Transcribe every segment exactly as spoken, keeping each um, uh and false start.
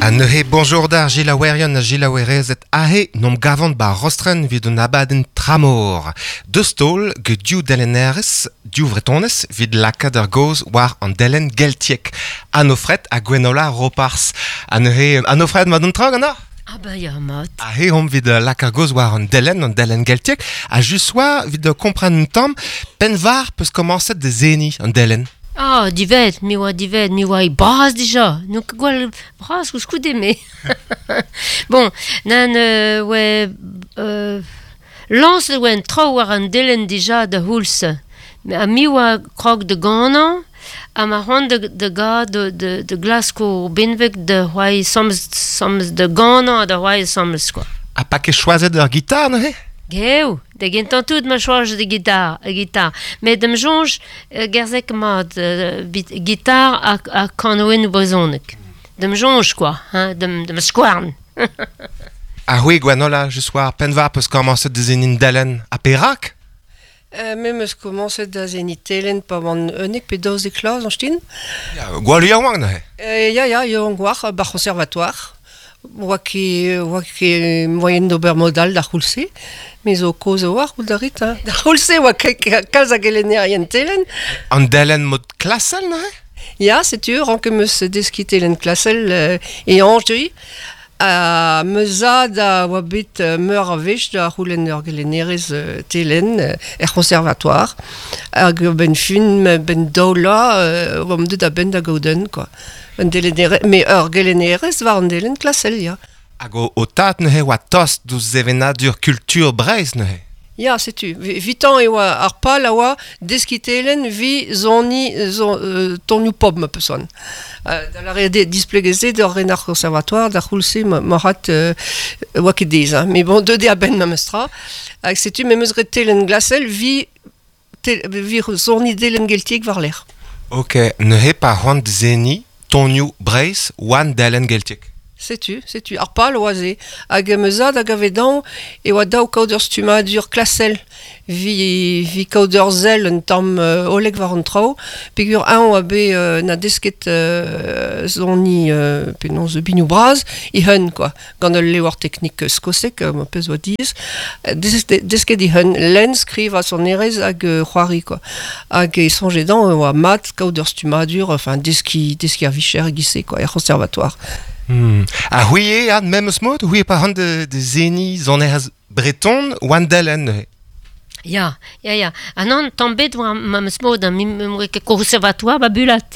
Anne bonjour d'ar Gilawerion a Gilawerezet ahe nom gavant ba rostren vid un abaden tramor. De stol ge diou deleneres, diou vretones vid lakad ar goz war an delen geltiek. Anofret a gwenola ropars. Anne Anofret ma d'un trag anna? Ah bah ya mat. Ahe om vid lakar goz war an delen, an delen geltiek. A jussoa vid kompren un tam, pen var peus komanset de zeni an delen. Ah, divet, mi oa divet, mi oa e bras dija. Nou ke gwell bras ouz koude me. Bon, nan euh, oe... Euh, lans le oen tra war an delen dija da houlse. A mi oa krog de gana, a ma c'hoant de, de ga de, de, de glasko benvek de c'hoai samz, samz de gana a da c'hoai samz, quoi. A pa ket choazet ur gitar, ne he? Geo, de gentan tout ma choaj de gitar, a gitar. Mais dem jonj, uh, gerzek mat uh, gitar a, a kanoen brezonek. Dem jonj, quoi, hein, dem, dem skouarn. A oui, gwenola, jussoa, pen var peus komanset de zenin delen a perak? Euh, même eus komanset da zenit telen pa man unig pe daouz e klaus an stin. Ja, gwal ur wang, ne he? Euh, ya, ya, yo an gwar, bar konservatoire. Oa ket, oa ket moyen d'ober modal da c'houlse, mais zo koz war ou da rit, hein. Da c'houlse oa ket kalz a gelener yen telen. An delen mod klasel, ne he? Ya, setu, rank eus deski telen klasel euh, e anjri, a meuza da oa bet euh, meur a vech da c'houlen ur gelenerez euh, telen euh, er konservatoire, hag ben fin, ben daola, euh, oa mdeu da ben da gauden, quoi. Un delenere, mais ur gelenerez war an delen klasel, ya. Hag o, o tat, ne he, oa tost douz zevenadur kultur breiz, ne he? Ya, setu. Vitan e oa ar pal a oa deskitelen vi zoni zon, euh, tonioù pop ma peusson. Uh, da la re displegeze d'ur renar konservatoire da c'houlse ma, ma rat euh, oa ket dez, hein. Mais bon, deude a ben ma meustra. Hag setu, me meus ret telen glasel vi, tel, vi zoni delen geltiek war l'er. Ok, ne he pa c'hoant zeni tonioù breiz oan delen geltiek. Setu, setu. Ar pal oaze. Hag meuzad hag avedan e oa daou kaout ur stumadur klasel vi, vi kaout ur zel un tamm uh, oleg war an trao. Pegur an oa be uh, na desket uh, zoni uh, pe non ze bignou braz i hun, quoi. Gant ul levor teknik skosek, uh, ma pez oa diz. Desket, desket i hun len skriv a son erez hag uh, c'hoari, quoi. Hag e sonjedan uh, oa mat kaout ur stumadur, enfin, deski, deski ar vicher gise, quoi, er konservatoire. Hmm. A houye ad mem eus mod, houye pa c'hoant de, de zeni zonerez breton oan delen, ne he? Ya, ya, ya. Anan, tambet oa ma meus mod, mi moe ket konservatoire ba bulat.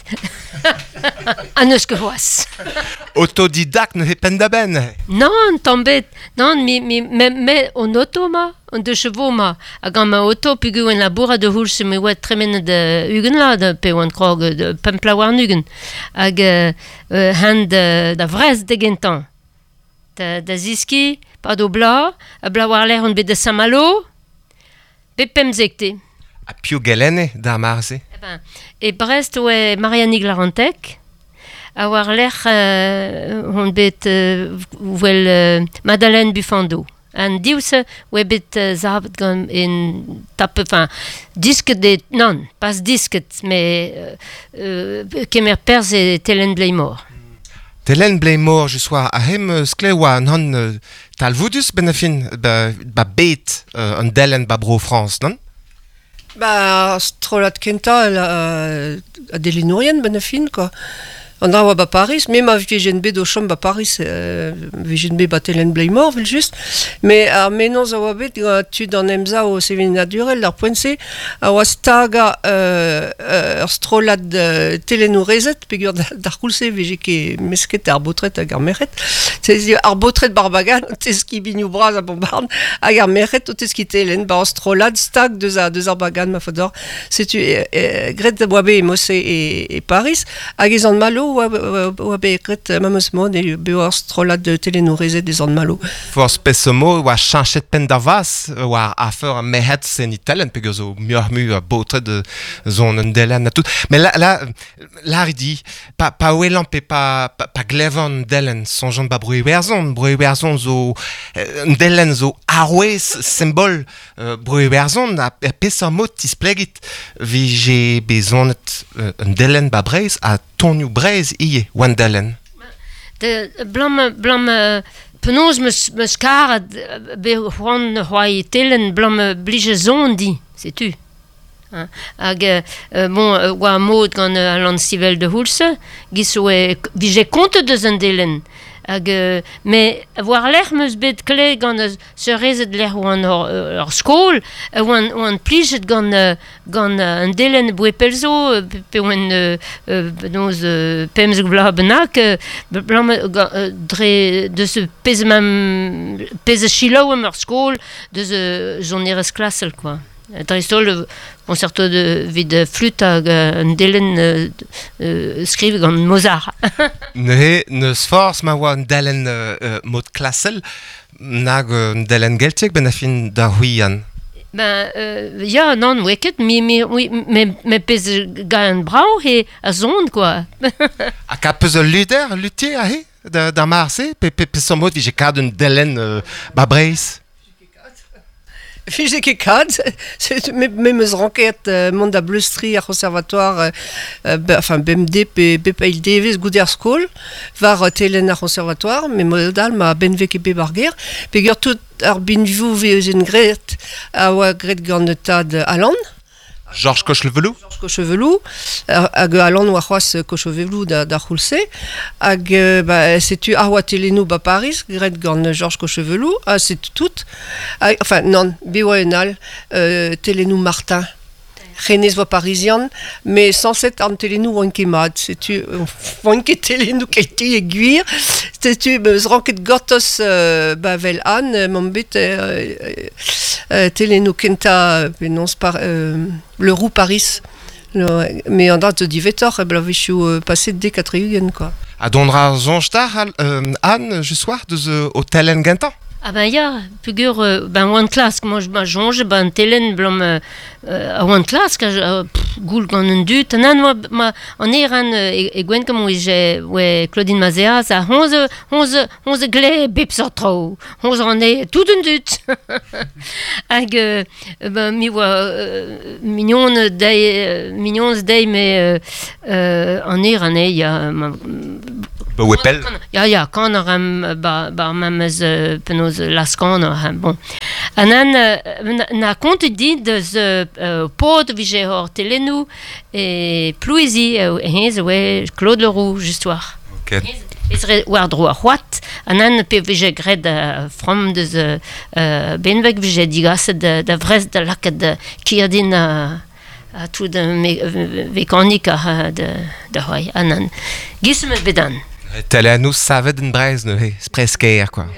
An eus ke voaz. Autodidact ne he pen da ben, ne he? Non, tambet. Non, mi, mi, me, me on auto ma, on de chevaux ma. Hag an ma auto, pigu en laboura de houlse me oet tremen de ugen la, de pe oan krog de pempla war nugen. Hag uh, uh, hand de, da vrez de gentan. Da, da ziski, pa do bla, a bla war l'air on bet de Saint-Malo, pe pemzekte. A piou gelene da marze? Eh ben, e Brest oe Marianig Larantek, a war l'air uh, on bet uh, wel uh, Madeleine Buffando. An diwse oe bet uh, zavet gant en tape, enfin, disket de, non, pas disket, mais uh, uh, kemer perz e telen bleimor. Telen bleimor jussoa a hem uh, skle oa an hon uh, talvoudus ben a fin ba, ba bet uh, an delen ba bro France, non? Ba, strolat kenta uh, a delinourien ben a fin, quoi. An dra oa ba Paris, me ma vejen bet o chom ba Paris, euh, vejen bet ba telen bleimor, vel just. Mais ar menons a oa bet, uh, tud an emza o sevenadurel, ar poense, a oa staga euh, euh, ur strolat uh, telenourezet, pegur d'ar koulse veje ket mesket ar botret hag ar meret. Tezi ar botret barbagan, o teski bignou braz a bombarn, hag ar meret o teski telen, ba ar strolat stag deus ar, deus ar bagan, ma fodor. Setu, e, e, gret oa bet e Mosse e, e Paris, hag ez an malo, oa, oa, oa be gret ma meus mod e be oa strolat de telenourezet ez an malo. For spesemo oa chanchet pen da vaz oa afer a mehet sen italen pegur zo murmu a botre de zon an delen a tout. Mais la, la, la ridi, pa, pa ouelan pe pa, pa, pa glevan delen sonjant ba breuverzon, breuverzon zo an delen zo arouez symbol uh, breuverzon a, a peseurt mod tisplegit vi je bezonet uh, an delen ba breiz a tonioù breiz ie oan delen. de blam blam penaos meus meus karet be c'hoant c'hoai telen blam blije zon di, sais-tu. Hein? Hag, euh, bon, euh, oa mod gant euh, Alan Stivel de Hulse, gis oe vije kont deus an delen. Hag, euh, me war l'er meus bet kle gant euh, se rezet l'er oan ur, ur skol, euh, oan, oan plijet gant, euh, gant euh, an delen bouepelzo, euh, pe oan euh, euh, noz euh, pemz gvla benak, euh, blam euh, dre de se pez mam pez chilaou am ur skol, de se zon erez klasel, quoi. Dristol le concerto de vid flûte hag uh, an delen uh, uh, skriv gant Mozart. Ne, ne sforz ma oa an delen uh, uh, mod klasel, nag uh, an delen geltek ben a fin da huian. Ben, euh, ya, non, weket, mi, mi, oui, me, me pez ga an brau he a zon, quoi. Ha ka peus ul luder, lutier a he, da, da marse, pe, pe, pe son mod vije kad un delen uh, ba breiz. Fije ket kad, me me meus ranket euh, mont da bleustri ar conservatoire, euh, euh, be, enfin B M D pe be peil devez gouder skol, var euh, telen ar conservatoire, me modal ma benve ket be barger, pe gant tout ar binvou ve eus en gret, a oa gret gant tad Alan, Georges Cochevelou. Georges Cochevelou, hag Alan oa c'hoaz Cochevelou da, da Hulse, hag euh, ba, setu ar oa telenou ba Paris, gret gant Georges Cochevelou, ah, c'est tout, hag, enfin non, be oa enal, euh, telenou Martin, Renez voa Parisian, mais sans set an telenou oan ket mad, setu, oan ket telenou kelti e gwir, setu, meus ranket gortos euh, ba vel an, m'an bet euh, euh, telenou kenta, penons par, euh, le roux Paris, le, mais an drat zo divetor, e blavichou euh, paset de katreugen, quoi. A dondra zonjtar euh, an, just war, deus uh, o telen gentan. Ah ben ya, pugur, euh, ben oan klask, moi je jonge, ben telen blam euh, euh, oan klask, euh, goul gant un dut, an an, ma, an eran euh, e gwen kam oe oe Claudine Mazea, sa onze, onze, onze gle bep sortro, onze an e tout un dut. Hag, euh, ben mi oa euh, mignon dei, euh, mignons dei, me euh, euh, an eran e, ya, ma, Be wepel. Ja, ja, kan er hem ba, ba memez uh, penaos laskan er hem, bon. En dan uh, na kont dit deus uh, uh, pod vije hor telenou e plouizi uh, hens oe Claude Leroux, just war. Ok. Ez re war dro a c'hoat, en dan pe vije gred uh, from deus uh, uh, benvek vije digaset da, da vrez da laket da kirdin uh, a tout de me, vekanik a de, de hoi. En dan gisem bedan. Telenou savet en breiz, ne he, spresker, quoi.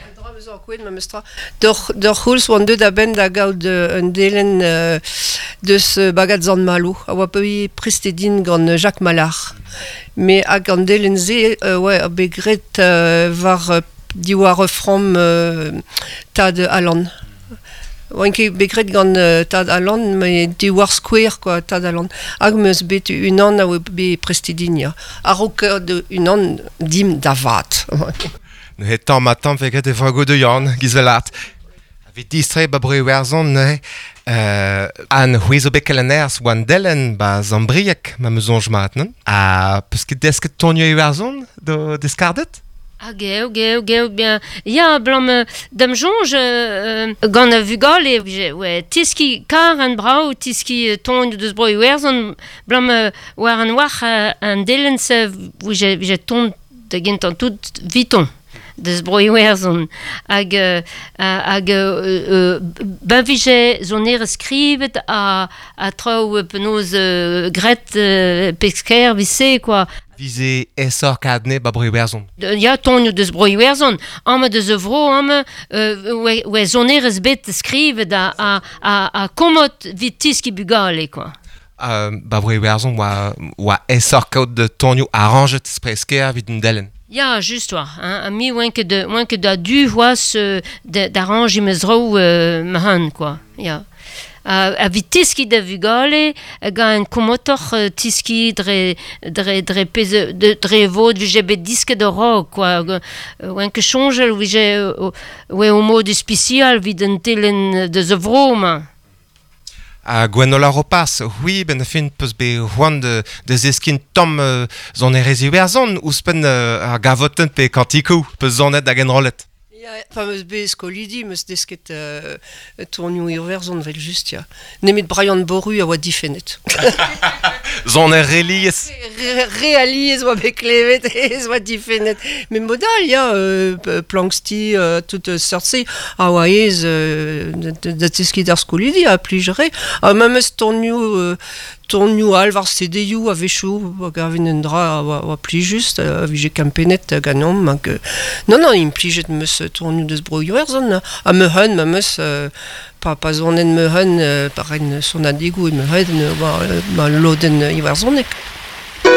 Dor, dor c'houlz oan deud a ben da gaout un delen euh, deus bagad zan malou, a oa peui prestedin gant Jacques Mallard. Me hag an delen ze, euh, ouais, a begret euh, var euh, diwar from euh, tad Alan. Oan ket begret gant uh, tad Alan, me diwar square, quoi, tad Alan. Hag meus bet un an a oa be prestedin, ya. A roker de un an dim da vat. Ne he tamm ma tamm veget e vrago de yann, gizelat. Avi distre ba bre werzon, ne he, uh, an houezo bekel an ers oan delen ba zambriek ma meusonj mat, non? A peus ket desket tonio e werzon do deskardet? Ah, geo, geo, geo, bien. Ja, blam, uh, dam jonge, uh, gant a vugol e, ouais, tiski kar an brau, tiski uh, ton deus broi werzon, blam, uh, war an war uh, an delen se, vije, vije ton de gintan tout viton. Deus broi werzon. Hag, uh, hag, uh, uh, ben vije zon ere skrivet a, a trao uh, penaos uh, gret uh, pesker vise, quoi. Vize esor kadne ba bre werzon. Ja, tonio deus broi werzon. Ame deus evro, ame uh, oe, oe zon erez bet skrivet a, a, a, a komot vit tiski bugale, quoi. Uh, ba bre werzon oa, oa esor kaout de tonio arranget spresker vid un delen. Ja, just war. Hein? A mi oen ket oen ket da du hoaz uh, d'arrange i meus rao uh, mahan, quoi. Ja. Uh, a vit tiski da vugale, a ga en komotor uh, tiski dre, dre, dre, peze, de, dre vod vije bet diske de rog, quoi. Uh, oen ket chongel vije uh, oe o mod especial vid un telen de zevro, ma. a gwenola ropas, oui, ben fin peus be c'hoant de, de zeskin tom euh, zon erezi werzon, ouspen euh, ar gavoten pe kantikou, peus zonet da gen rolet. Ja, pa meus bez kolidi, meus desket uh, tournioù irverzon vel just, ja. Nemet Brian Boru a oa difennet. Zon er reliez. Realiez oa beklevet, ez oa difennet. Men modal, ja, uh, planksti, uh, tout uh, sortse, a oa ez, uh, da teskid ar skolidi, a plijere. A ma meus tournioù... Uh, tournioù alvar sedeiou a vechou a gavin un dra a oa pli just a vije kampenet a ganom hag non non im plijet meus tournioù deus broioerzon a me hun ma meus uh, pa pa zonen me hun uh, par en son adigou e me hun ma loden iwarzonek.